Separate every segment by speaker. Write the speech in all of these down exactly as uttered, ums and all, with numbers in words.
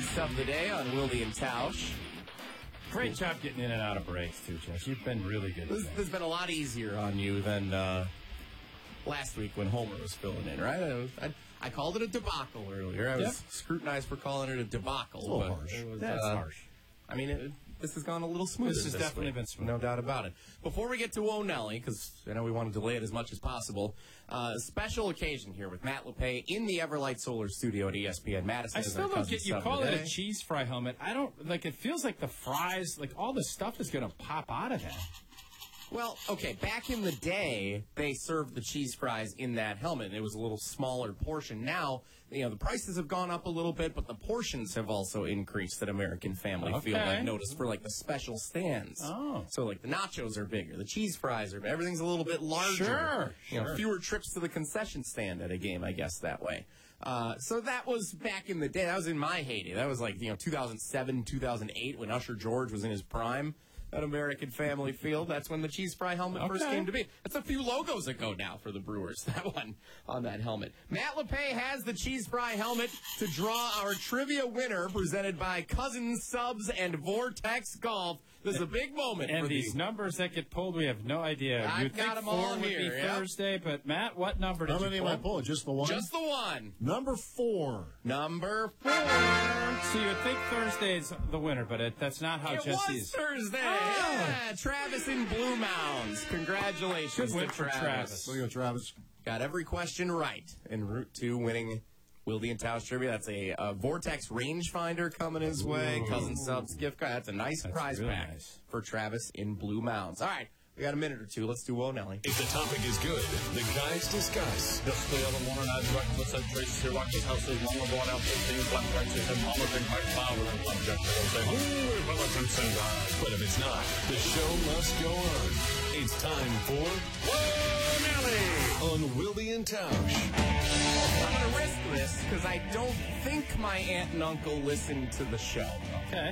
Speaker 1: Feast of the day on Wildy and Tausch.
Speaker 2: Great job getting in and out of breaks, too, Jess. You've been really good.
Speaker 1: This has been a lot easier on you than uh, last week when Homer was filling in, right? I, was, I, I called it a debacle earlier. I was
Speaker 2: yep.
Speaker 1: scrutinized for calling it a debacle.
Speaker 2: It's a little harsh.
Speaker 1: Was,
Speaker 2: That's
Speaker 1: uh,
Speaker 2: harsh.
Speaker 1: I mean, it, this has gone a little smoother.
Speaker 2: This has
Speaker 1: this
Speaker 2: definitely
Speaker 1: week.
Speaker 2: been smooth.
Speaker 1: No doubt about it. Before we get to O'Nelly, because I know we want to delay it as much as possible, uh, a special occasion here with Matt LePay in the Everlight Solar Studio at E S P N Madison.
Speaker 2: I still don't get, you
Speaker 1: Sub
Speaker 2: call
Speaker 1: today.
Speaker 2: it a cheese fry helmet. I don't, like, it feels like the fries, like, all the stuff is going to pop out of that.
Speaker 1: Well, okay, back in the day, they served the cheese fries in that helmet, and it was a little smaller portion. Now, you know, the prices have gone up a little bit, but the portions have also increased at American Family
Speaker 2: Okay.
Speaker 1: Field. I've noticed for, like, the special stands.
Speaker 2: Oh.
Speaker 1: So, like, the nachos are bigger, the cheese fries are bigger, everything's a little bit larger.
Speaker 2: Sure,
Speaker 1: You know,
Speaker 2: sure.
Speaker 1: fewer trips to the concession stand at a game, I guess, that way. Uh, so that was back in the day. That was in my heyday. That was, like, you know, two thousand seven, two thousand eight, when Usher George was in his prime. At American Family Field. That's when the cheese fry helmet
Speaker 2: Okay.
Speaker 1: first came to be. That's a few logos ago now for the Brewers, that one on that helmet. Matt LePay has the cheese fry helmet to draw our trivia winner presented by Cousins Subs and Vortex Golf. This is a big moment
Speaker 2: And
Speaker 1: for
Speaker 2: these
Speaker 1: the...
Speaker 2: numbers that get pulled, we have no idea.
Speaker 1: I've
Speaker 2: You'd
Speaker 1: got
Speaker 2: think
Speaker 1: them all
Speaker 2: four would
Speaker 1: here,
Speaker 2: be
Speaker 1: yep.
Speaker 2: Thursday, but Matt, what number did
Speaker 3: How
Speaker 2: you
Speaker 3: many am
Speaker 2: pull?
Speaker 3: I pulling? Just the one?
Speaker 1: Just the one.
Speaker 3: Number four.
Speaker 1: Number four.
Speaker 2: So you would think Thursday's the winner, but it, that's not how
Speaker 1: It
Speaker 2: Jesse's.
Speaker 1: was Thursday.
Speaker 2: Oh.
Speaker 1: Yeah, Travis in Blue Mounds. Congratulations
Speaker 2: Good win
Speaker 1: to
Speaker 2: for
Speaker 1: Travis.
Speaker 2: Travis.
Speaker 3: There you go, Travis.
Speaker 1: Got every question right en route to winning Wildy and Tausch trivia. That's a, a Vortex rangefinder coming his way.
Speaker 3: Ooh.
Speaker 1: Cousin Subs gift card. That's a nice
Speaker 2: That's
Speaker 1: prize
Speaker 2: really
Speaker 1: pack
Speaker 2: nice.
Speaker 1: for Travis in Blue Mounds. All right, we got a minute or two. Let's do O'Nelly.
Speaker 4: If the topic is good, the guys discuss.
Speaker 5: Just the other morning, I was working with some Tracy here, watching houses, mama going out fifteen black branches, and mama bring my flower and object. I'm saying, ooh, Pelicans and guys.
Speaker 4: But if it's not, the show must go on. It's time for
Speaker 5: O'Nelly!
Speaker 4: On Wildy and Tausch.
Speaker 1: I'm going to risk this because I don't think my aunt and uncle listen to the show.
Speaker 2: Okay.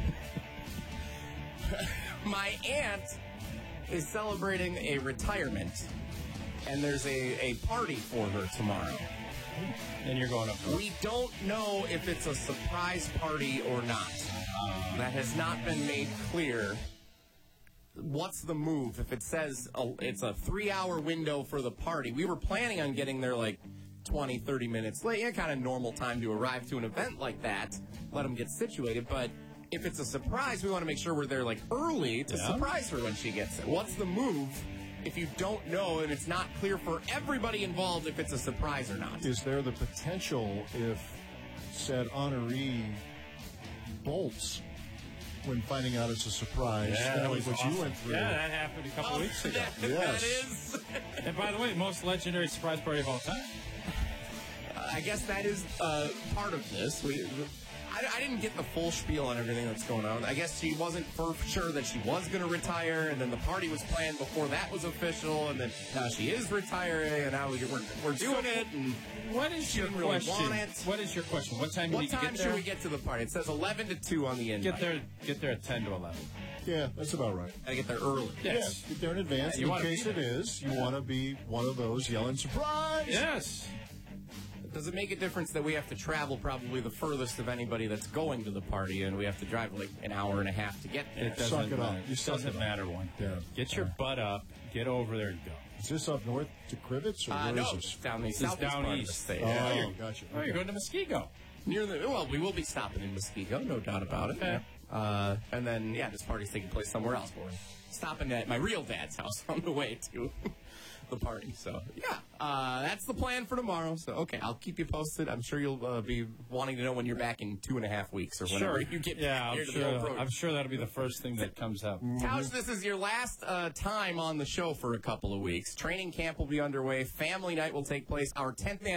Speaker 1: My aunt is celebrating a retirement, and there's a, a party for her tomorrow.
Speaker 2: And you're going up.
Speaker 1: We don't know if it's a surprise party or not. That has not been made clear. What's the move? If it says a, it's a three-hour window for the party, we were planning on getting there like twenty, thirty minutes late. Yeah, kind of normal time to arrive to an event like that. Let them get situated. But if it's a surprise, we want to make sure we're there like early to
Speaker 2: Yeah.
Speaker 1: surprise her when she gets there. What's the move if you don't know and it's not clear for everybody involved if it's a surprise or not?
Speaker 3: Is there the potential if said honoree bolts when finding out it's a surprise?
Speaker 2: Yeah,
Speaker 3: kind
Speaker 2: that
Speaker 3: of
Speaker 2: was
Speaker 3: like what
Speaker 2: awesome.
Speaker 3: you went through.
Speaker 2: Yeah, that happened a couple weeks ago.
Speaker 1: That,
Speaker 3: Yes.
Speaker 1: that is.
Speaker 2: And by the way, most legendary surprise party of all time.
Speaker 1: I guess that is uh, part of this. We, I, I didn't get the full spiel on everything that's going on. I guess she wasn't for sure that she was going to retire, and then the party was planned before that was official, and then now she is retiring, and now we, we're, we're doing it. And
Speaker 2: What is
Speaker 1: She
Speaker 2: your
Speaker 1: didn't really
Speaker 2: question?
Speaker 1: want it.
Speaker 2: What is your question? What time do
Speaker 1: what
Speaker 2: you
Speaker 1: time
Speaker 2: get there?
Speaker 1: should we get to the party? It says eleven to two on the invite.
Speaker 2: Get there. Get there at ten to eleven.
Speaker 3: Yeah, that's about right.
Speaker 1: Gotta get there early.
Speaker 2: Yes.
Speaker 3: Yeah, get there in advance.
Speaker 2: Yeah, you
Speaker 3: in
Speaker 2: wanna
Speaker 3: case
Speaker 2: be
Speaker 3: it is, you want to be one of those yelling, surprise!
Speaker 2: Yes.
Speaker 1: Does it make a difference that we have to travel probably the furthest of anybody that's going to the party, and we have to drive like an hour and a half to get there?
Speaker 2: It doesn't
Speaker 3: Suck it up.
Speaker 2: matter.
Speaker 3: You
Speaker 2: It
Speaker 3: suck
Speaker 2: doesn't
Speaker 3: it up.
Speaker 2: matter one.
Speaker 3: Yeah.
Speaker 2: Get your butt up. Get over there and go.
Speaker 3: Is this up north to Crivets, or
Speaker 1: Uh,
Speaker 3: where
Speaker 1: no,
Speaker 3: is
Speaker 1: it's
Speaker 3: this?
Speaker 1: down the
Speaker 2: This is
Speaker 1: southeast
Speaker 2: down
Speaker 1: part of the
Speaker 2: east.
Speaker 1: state.
Speaker 3: Oh,
Speaker 1: Yeah, you're
Speaker 3: gotcha.
Speaker 2: Oh, you're going to Muskego.
Speaker 1: near the. Well, we will be stopping in Muskego, no doubt about it.
Speaker 2: Okay.
Speaker 1: Uh, and then, yeah, this party's taking place somewhere else. We're stopping at my real dad's house on the way to the party. So, yeah, uh, that's the plan for tomorrow. So, okay, I'll keep you posted. I'm sure you'll uh, be wanting to know when you're back in two and a half weeks or whenever you get
Speaker 2: Yeah,
Speaker 1: back
Speaker 2: I'm
Speaker 1: here to the
Speaker 2: sure,
Speaker 1: approach.
Speaker 2: I'm sure that'll be the first thing that comes up.
Speaker 1: Tausch, this is your last uh, time on the show for a couple of weeks. Training camp will be underway. Family night will take place. Our tenth